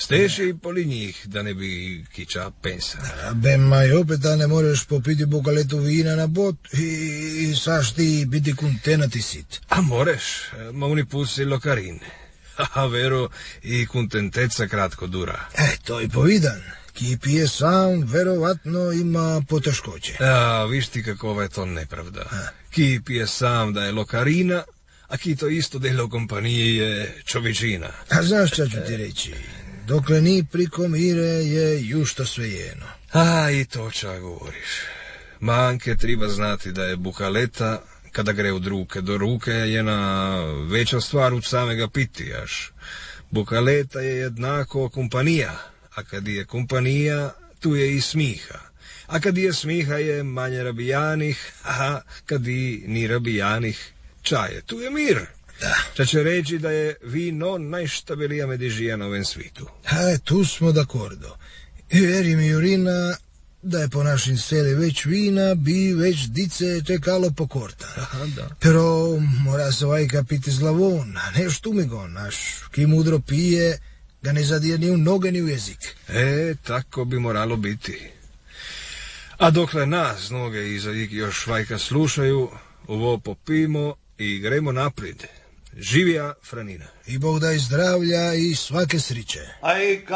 Steši poli njih, da ne bi kiča pensa. Ma i opet da ne moreš popiti bukaletu vina na bot i saš ti biti kuntenati sit. A moreš, ma oni pusi lokarin. A vero i kuntenteca kratko dura. To i povidan. Ki pije sam, verovatno ima poteškoće. Viš ti kakova je to nepravda. Ki pije sam da je lokarina, a ki to isto delo u kompaniji je čovječina. A znaš šta ću ti reći? Dokle ni priko mire je jušto svejeno. I to ča govoriš. Manke treba znati da je bukaleta, kada gre od ruke do ruke, jedna veća stvar od samega pitijaš. Bukaleta je jednako kompanija, a kad je kompanija, tu je i smiha. A kad je smiha je manje rabijanih, a kad i ni rabijanih, čaje, tu je mir. Da. Ča će reći da je vino najštabilija medižija na ovom svitu. Tu smo d'accordo. I veri mi, Jurina, da je po našim seli već vina, bi već dice čekalo po korta. Da. Pero mora se vajka piti z glavom, a ne štumigon, naš, ki mudro pije, ga ne zadije ni u noge ni u jezik. Tako bi moralo biti. A dokle nas noge i jezik još vajka slušaju, ovo popimo i gremo naprijed. Živija Franina. I Bog daj zdravlja i svake sriće.